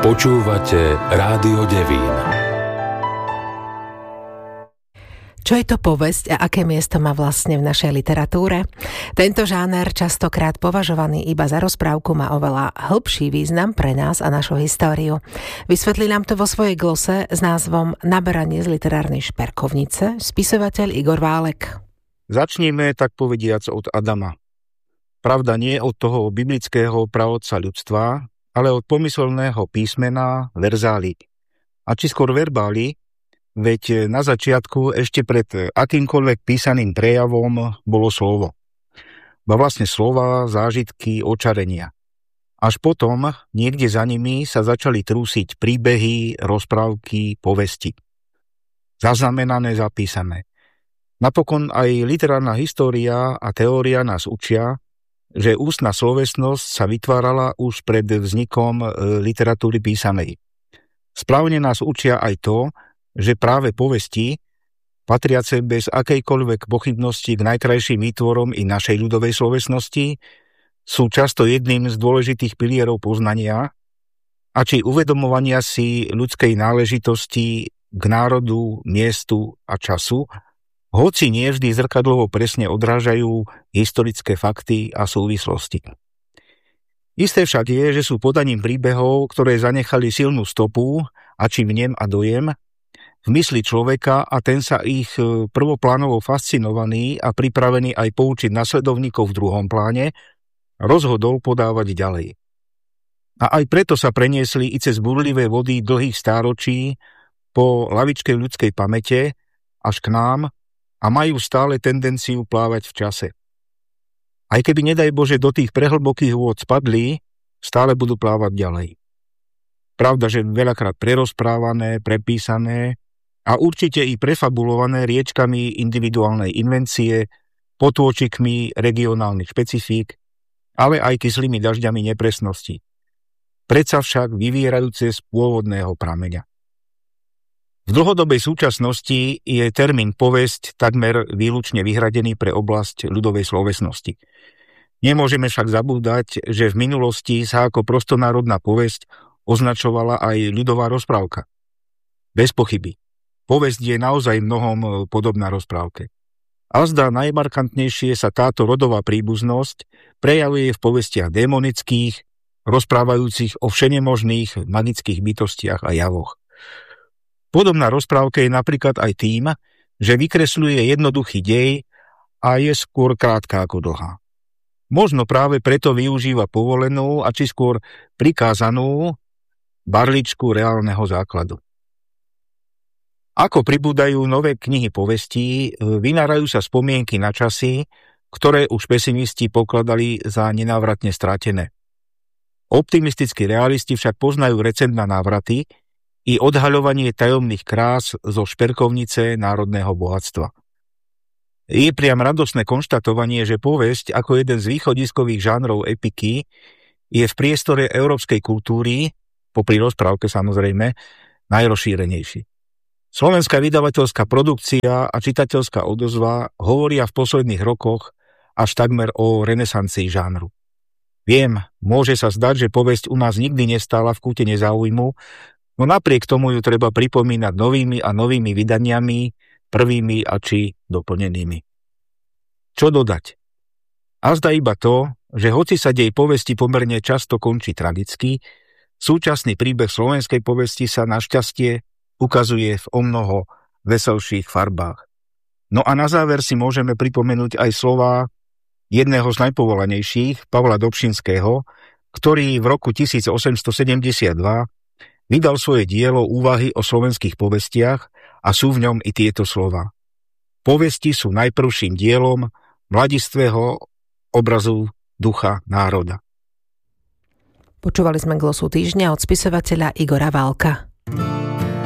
Počúvate Rádio Devín. Čo je to povesť a aké miesto má vlastne v našej literatúre? Tento žáner, častokrát považovaný iba za rozprávku, má oveľa hĺbší význam pre nás a našu históriu. Vysvetlí nám to vo svojej glose s názvom Naberanie z literárnej šperkovnice spisovateľ Igor Válek. Začníme, tak povediac, od Adama. Pravda, nie od toho biblického praotca ľudstva, ale od pomyselného písmena verzály. A či skôr verbály, veď na začiatku ešte pred akýmkoľvek písaným prejavom bolo slovo. Ba vlastne slova, zážitky, očarenia. Až potom, niekde za nimi sa začali trúsiť príbehy, rozprávky, povesti. Zaznamenané, zapísané. Napokon aj literárna história a teória nás učia, že ústna slovesnosť sa vytvárala už pred vznikom literatúry písanej. Správne nás učia aj to, že práve povesti, patriace bez akejkoľvek pochybnosti k najkrajším výtvorom i našej ľudovej slovesnosti, sú často jedným z dôležitých pilierov poznania a či uvedomovania si ľudskej náležitosti k národu, miestu a času, hoci nie vždy zrkadlovo presne odrážajú historické fakty a súvislosti. Isté však je, že sú podaním príbehov, ktoré zanechali silnú stopu a či vnem a dojem v mysli človeka a ten sa ich prvoplánovo fascinovaný a pripravený aj poučiť nasledovníkov v druhom pláne, rozhodol podávať ďalej. A aj preto sa preniesli i cez burlivé vody dlhých stáročí po lavičke ľudskej pamäte až k nám, a majú stále tendenciu plávať v čase. Aj keby, nedaj Bože, do tých prehlbokých vôd spadli, stále budú plávať ďalej. Pravda, že veľakrát prerozprávané, prepísané a určite i prefabulované riečkami individuálnej invencie, potôčikmi regionálnych špecifík, ale aj kyslými dažďami nepresnosti. Predsa však vyvierajúce z pôvodného prameňa. V dlhodobej súčasnosti je termín povesť takmer výlučne vyhradený pre oblasť ľudovej slovesnosti. Nemôžeme však zabúdať, že v minulosti sa ako prostonárodná povesť označovala aj ľudová rozprávka. Bez pochyby. Povesť je naozaj mnohom podobná rozprávke. A zdá najmarkantnejšie sa táto rodová príbuznosť prejavuje v povestiach démonických, rozprávajúcich o všenemožných magických bytostiach a javoch. Podobná rozprávka je napríklad aj tým, že vykresľuje jednoduchý dej a je skôr krátka ako dlhá. Možno práve preto využíva povolenú a či skôr prikázanú barličku reálneho základu. Ako pribúdajú nové knihy povestí, vynárajú sa spomienky na časy, ktoré už pesimisti pokladali za nenávratne stratené. Optimistickí realisti však poznajú recept na návraty i odhaľovanie tajomných krás zo šperkovnice národného bohatstva. Je priam radosné konštatovanie, že povesť ako jeden z východiskových žánrov epiky je v priestore európskej kultúry, popri rozprávke samozrejme, najrozšírenejší. Slovenská vydavateľská produkcia a čitateľská odozva hovoria v posledných rokoch až takmer o renesancii žánru. Viem, môže sa zdať, že povesť u nás nikdy nestála v kúte nezáujmu, no napriek tomu ju treba pripomínať novými a novými vydaniami, prvými a či doplnenými. Čo dodať? Azda iba to, že hoci sa dej povesti pomerne často končí tragicky, súčasný príbeh slovenskej povesti sa našťastie ukazuje v omnoho veselších farbách. No a na záver si môžeme pripomenúť aj slová jedného z najpovolanejších, Pavla Dobšinského, ktorý v roku 1872 vydal svoje dielo Úvahy o slovenských povestiach a sú v ňom i tieto slova. Povesti sú najprvším dielom mladistvého obrazu ducha národa. Počúvali sme glosu týždňa od spisovateľa Igora Válka.